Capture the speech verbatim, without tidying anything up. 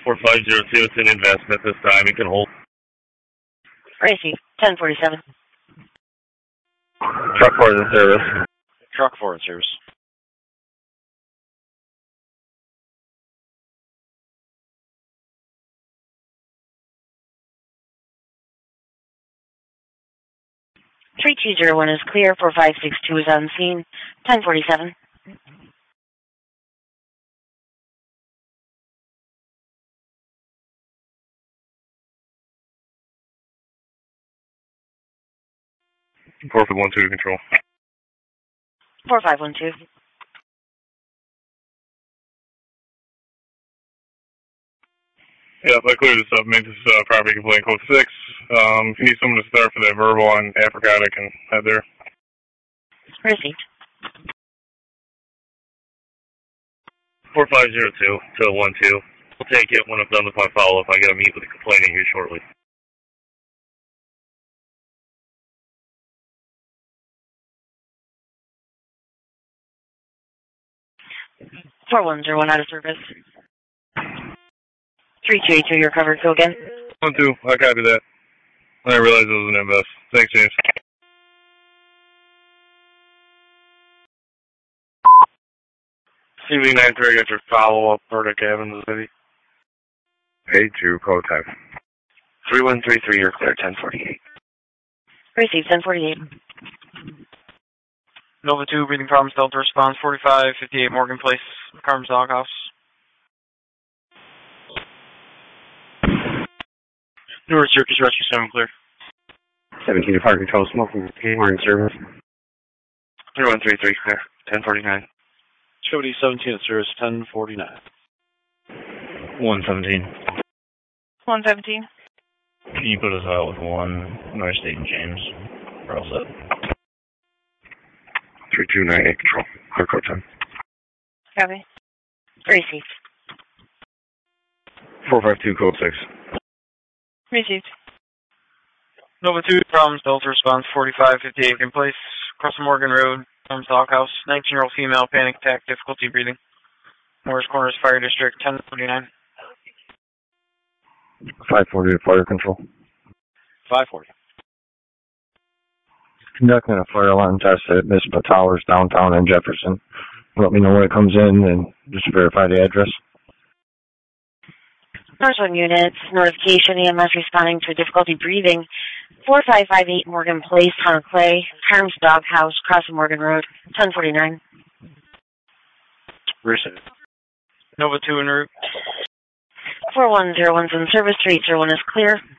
four five zero two, it's an investment this time. You can hold. Receive. ten forty-seven. Truck four is in service. Truck four in service. three two zero one is clear. four five six two is on scene. ten forty-seven. four five one two to control. four five one two. Yeah, I cleared this up. Made this uh, property complaint code six. Um, if you need someone to start for that verbal on Apricot, I can head there. Received. four five zero two to one two. We'll take it when I'm done with my follow-up. I got to meet with the complainant here shortly. four one zero one out of service. three two eight two, you're covered. Go again. one two, I copy that. I realized it was an invest. Thanks, James. C V nine three, got your follow-up, Burdick Avenue, City. Page two, code type. three one three three, you're clear, ten forty-eight. Received. ten forty-eight. Nova two, breathing problems, Delta response, forty-five fifty-eight Morgan Place, Carmen's Doghouse. Newark Circus Rescue seven, clear. seventeen to fire control, smoking, more in service. three one three three, clear, ten forty-nine. Chody seventeen in service, ten forty-nine. one seventeen. one seventeen. Can you put us out with one North State and James? We're all set. three two nine eight, control. Clear code time. Copy. Received. four five two, code six. Received. Nova two, problems, Delta response, forty-five fifty-eight in place, across the Morgan Road, Carmen's Doghouse, nineteen-year-old female, panic attack, difficulty breathing. Morris Corners Fire District, ten forty-nine. five forty to fire control. five forty. Conducting a fire alarm test at Mispa Towers downtown in Jefferson. Let me know when it comes in and just verify the address. Northwood units, notification, E M S responding to difficulty breathing. four five five eight Morgan Place, Town of Clay, Carmen's Doghouse, across the Morgan Road, ten forty-nine. Receive. Nova two en route. four one zero one's in service, three eight zero one is clear.